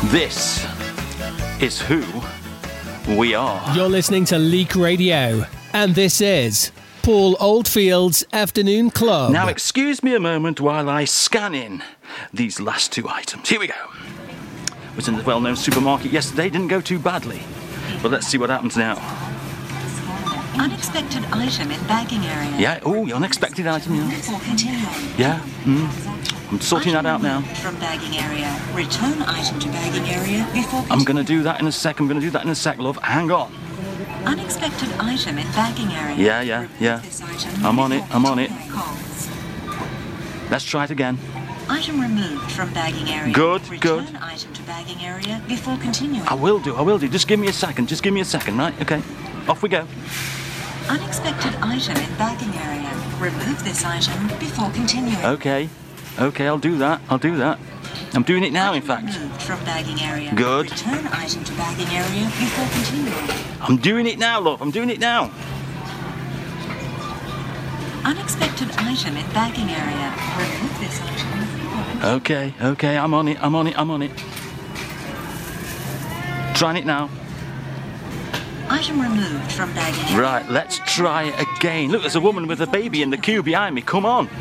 This is who we are. You're listening to Leak Radio, and this is Paul Oldfield's Afternoon Club. Now, excuse me a moment while I scan in these last two items. Here we go. Was in the well-known supermarket yesterday, didn't go too badly. But let's see what happens now. Unexpected item in bagging area. Yeah, oh, unexpected item, yeah. Before continuing. Yeah, I'm sorting that out now. From bagging area. Return item to bagging area before continuing. I'm going to do that in a sec, love. Hang on. Unexpected item in bagging area. Yeah. This item I'm on it. calls. Let's try it again. Item removed from bagging area. Good. Return item to bagging area before continuing. I will do. Just give me a second, right? Okay. Off we go. Unexpected item in bagging area. Remove this item before continuing. Okay, I'll do that. I'm doing it now, in fact. Removed from bagging area. Good. Return item to bagging area before continuing. I'm doing it now, love. I'm doing it now. Unexpected item in bagging area. Remove this item. Okay, I'm on it. Trying it now. Item removed from bagging area. Right, let's try it again. Look, there's a woman with a baby in the queue behind me. Come on.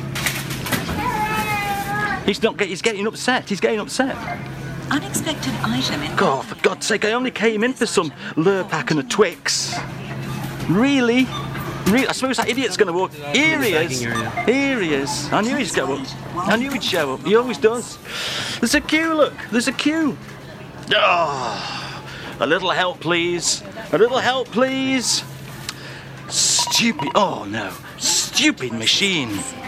He's getting upset. Unexpected item in. God, for God's sake, I only came in for some Lurpak and a Twix. Really? I suppose that idiot's going to walk. Here he is. I knew he'd go up. I knew he'd show up. He always does. There's a queue, look. There's a queue. Oh, a little help, please. Stupid. Oh, no. Stupid machine.